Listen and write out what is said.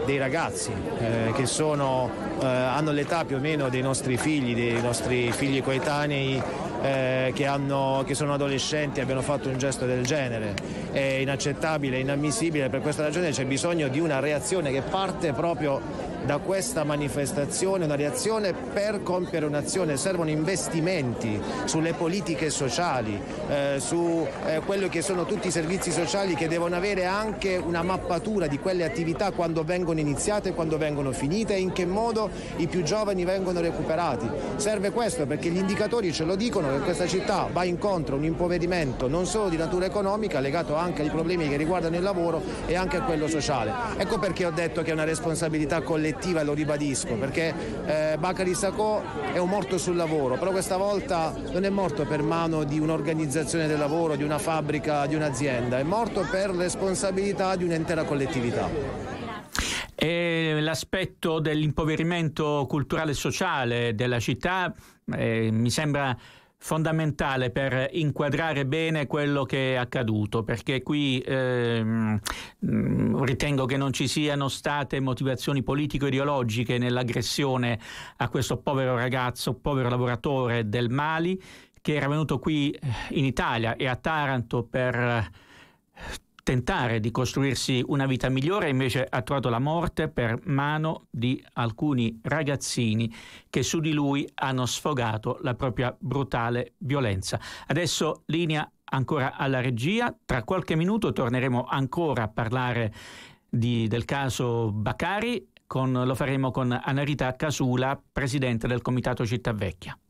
dei ragazzi che hanno l'età più o meno dei nostri figli coetanei, che sono adolescenti e abbiano fatto un gesto del genere. È inaccettabile, inammissibile. Per questa ragione c'è bisogno di una reazione che parte proprio da questa manifestazione, una reazione per compiere un'azione. Servono investimenti sulle politiche sociali, su quello che sono tutti i servizi sociali, che devono avere anche una mappatura di quelle attività, quando vengono iniziate, quando vengono finite e in che modo i più giovani vengono recuperati. Serve questo, perché gli indicatori ce lo dicono, che questa città va incontro a un impoverimento non solo di natura economica, legato anche ai problemi che riguardano il lavoro e anche a quello sociale. Ecco perché ho detto che è una responsabilità collettiva, e lo ribadisco, perché Bakary Sacco è un morto sul lavoro, però questa volta non è morto per mano di un'organizzazione del lavoro, di una fabbrica, di un'azienda, è morto per responsabilità di un'intera collettività. E l'aspetto dell'impoverimento culturale e sociale della città mi sembra fondamentale per inquadrare bene quello che è accaduto, perché qui ritengo che non ci siano state motivazioni politico-ideologiche nell'aggressione a questo povero ragazzo, povero lavoratore del Mali, che era venuto qui in Italia e a Taranto per tentare di costruirsi una vita migliore, invece ha trovato la morte per mano di alcuni ragazzini che su di lui hanno sfogato la propria brutale violenza. Adesso linea ancora alla regia, tra qualche minuto torneremo ancora a parlare del caso Bakary, lo faremo con Anna Rita Casula, presidente del Comitato Città Vecchia.